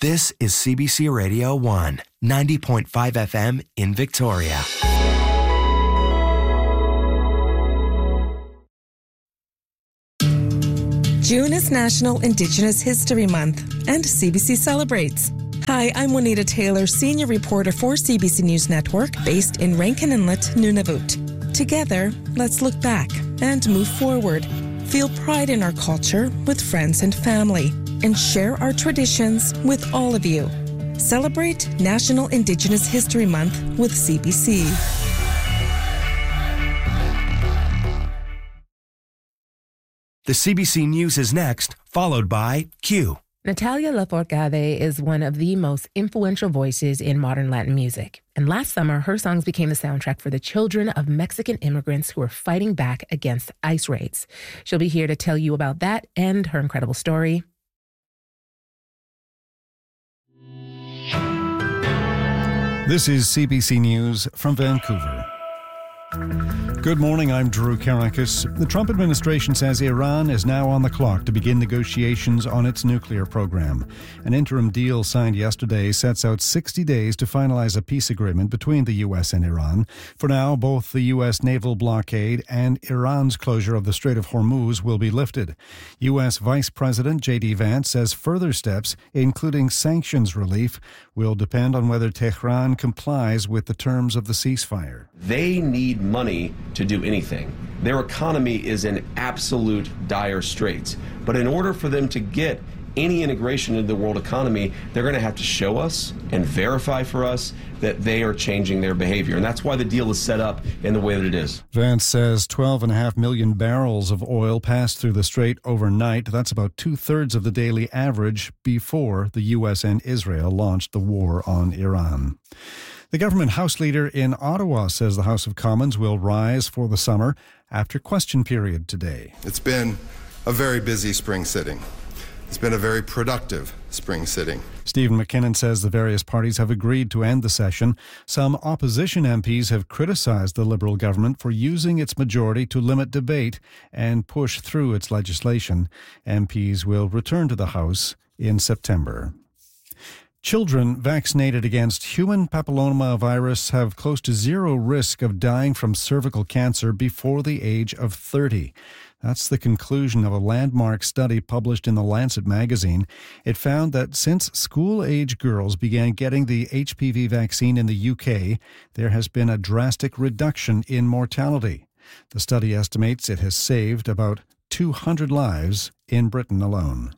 This is CBC Radio 1, 90.5 FM in Victoria. June is National Indigenous History Month, and CBC celebrates. Hi, I'm Juanita Taylor, senior reporter for CBC News Network, based in Rankin Inlet, Nunavut. Together, let's look back and move forward. Feel pride in our culture with friends and family, and share our traditions with all of you. Celebrate National Indigenous History Month with CBC. The CBC News is next, followed by Q. Natalia Lafourcade is one of the most influential voices in modern Latin music. And last summer, her songs became the soundtrack for the children of Mexican immigrants who are fighting back against ICE raids. She'll be here to tell you about that and her incredible story. This is CBC News from Vancouver. Good morning, I'm Drew Karakis. The Trump administration says Iran is now on the clock to begin negotiations on its nuclear program. An interim deal signed yesterday sets out 60 days to finalize a peace agreement between the U.S. and Iran. For now, both the U.S. naval blockade and Iran's closure of the Strait of Hormuz will be lifted. U.S. Vice President J.D. Vance says further steps, including sanctions relief, will depend on whether Tehran complies with the terms of the ceasefire. They need money to do anything. Their economy is in absolute dire straits. But in order for them to get any integration into the world economy, they're going to have to show us and verify for us that they are changing their behavior. And that's why the deal is set up in the way that it is. Vance says 12.5 million barrels of oil passed through the strait overnight. That's about two-thirds of the daily average before the U.S. and Israel launched the war on Iran. The government House Leader in Ottawa says the House of Commons will rise for the summer after question period today. It's been a very busy spring sitting. It's been a very productive spring sitting. Stephen McKinnon says the various parties have agreed to end the session. Some opposition MPs have criticized the Liberal government for using its majority to limit debate and push through its legislation. MPs will return to the House in September. Children vaccinated against human papillomavirus have close to zero risk of dying from cervical cancer before the age of 30. That's the conclusion of a landmark study published in The Lancet magazine. It found that since school-age girls began getting the HPV vaccine in the UK, there has been a drastic reduction in mortality. The study estimates it has saved about 200 lives in Britain alone.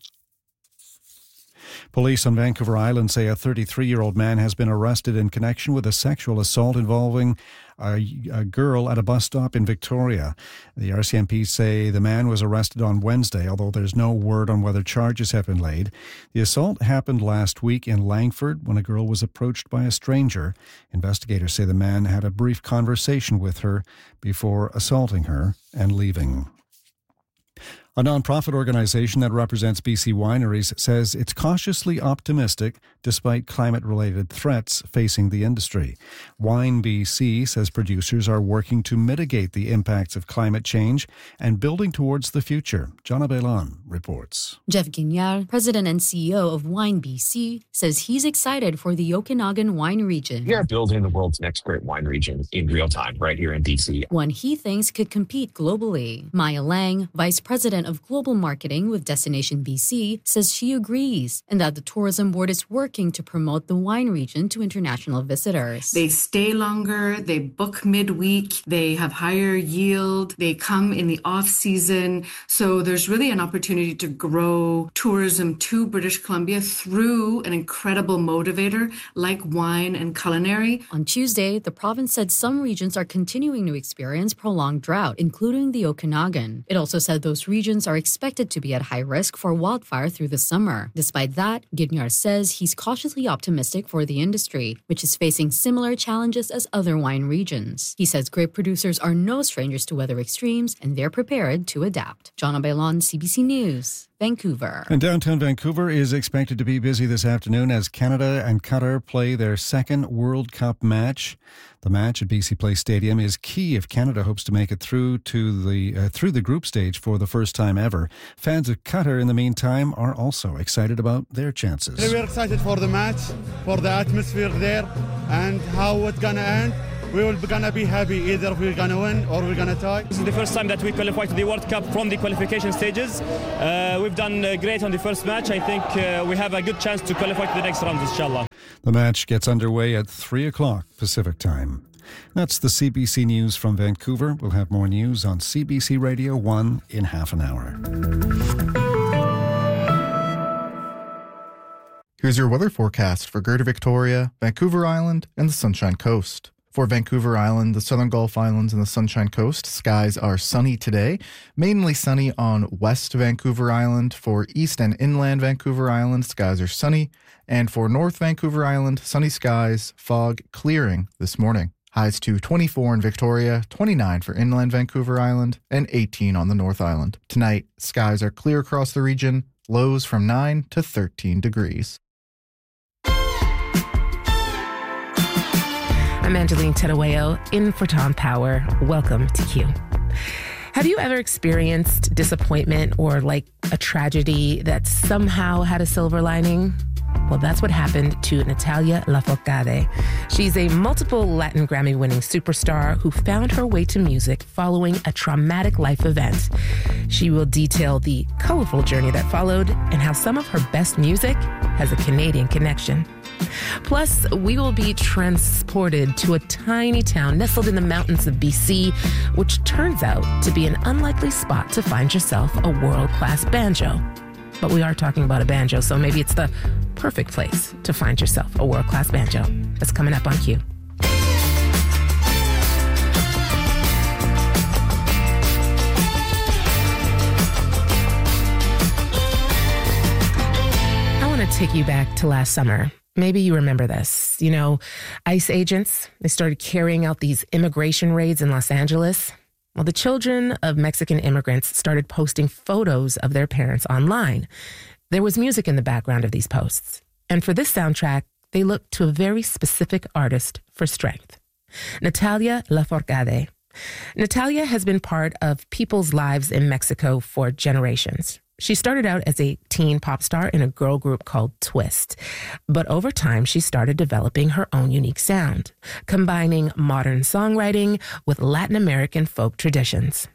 Police on Vancouver Island say a 33-year-old man has been arrested in connection with a sexual assault involving a girl at a bus stop in Victoria. The RCMP say the man was arrested on Wednesday, although there's no word on whether charges have been laid. The assault happened last week in Langford when a girl was approached by a stranger. Investigators say the man had a brief conversation with her before assaulting her and leaving. A nonprofit organization that represents BC wineries says it's cautiously optimistic despite climate-related threats facing the industry. Wine BC says producers are working to mitigate the impacts of climate change and building towards the future. Jonna Belon reports. Jeff Guignard, president and CEO of Wine BC, says he's excited for the Okanagan wine region. We are building the world's next great wine region in real time right here in BC. One he thinks could compete globally. Maya Lang, vice president of global marketing with Destination BC, says she agrees and that the tourism board is working to promote the wine region to international visitors. They stay longer, they book midweek, they have higher yield, they come in the off season. So there's really an opportunity to grow tourism to British Columbia through an incredible motivator like wine and culinary. On Tuesday, the province said some regions are continuing to experience prolonged drought, including the Okanagan. It also said those regions are expected to be at high risk for wildfire through the summer. Despite that, Guignard says he's cautiously optimistic for the industry, which is facing similar challenges as other wine regions. He says grape producers are no strangers to weather extremes, and they're prepared to adapt. Jonna Bailon, CBC News. Vancouver. And downtown Vancouver is expected to be busy this afternoon as Canada and Qatar play their second World Cup match. The match at BC Place Stadium is key if Canada hopes to make it through to the group stage for the first time ever. Fans of Qatar, in the meantime, are also excited about their chances. We're excited for the match, for the atmosphere there, and how it's gonna end. We're gonna be happy either we're gonna win or we're gonna tie. This is the first time that we qualify to the World Cup from the qualification stages. We've done great on the first match. I think we have a good chance to qualify to the next round, inshallah. The match gets underway at 3 o'clock Pacific time. That's the CBC News from Vancouver. We'll have more news on CBC Radio 1 in half an hour. Here's your weather forecast for Greater Victoria, Vancouver Island, and the Sunshine Coast. For Vancouver Island, the Southern Gulf Islands, and the Sunshine Coast, skies are sunny today, mainly sunny on West Vancouver Island. For East and Inland Vancouver Island, skies are sunny. And for North Vancouver Island, sunny skies, fog clearing this morning. Highs to 24 in Victoria, 29 for Inland Vancouver Island, and 18 on the North Island. Tonight, skies are clear across the region, lows from 9 to 13 degrees. I'm Angeline Tedaweo, in for Tom Power. Welcome to Q. Have you ever experienced disappointment or like a tragedy that somehow had a silver lining? Well, that's what happened to Natalia Lafourcade. She's a multiple Latin Grammy-winning superstar who found her way to music following a traumatic life event. She will detail the colorful journey that followed and how some of her best music has a Canadian connection. Plus, we will be transported to a tiny town nestled in the mountains of BC, which turns out to be an unlikely spot to find yourself a world-class banjo. But we are talking about a banjo, so maybe it's the perfect place to find yourself a world-class banjo. That's coming up on Q. I want to take you back to last summer. Maybe you remember this. You know, ICE agents, they started carrying out these immigration raids in Los Angeles. Well, the children of Mexican immigrants started posting photos of their parents online. There was music in the background of these posts. And for this soundtrack, they looked to a very specific artist for strength. Natalia Lafourcade. Natalia has been part of people's lives in Mexico for generations. She started out as a teen pop star in a girl group called Twist. But over time, she started developing her own unique sound, combining modern songwriting with Latin American folk traditions.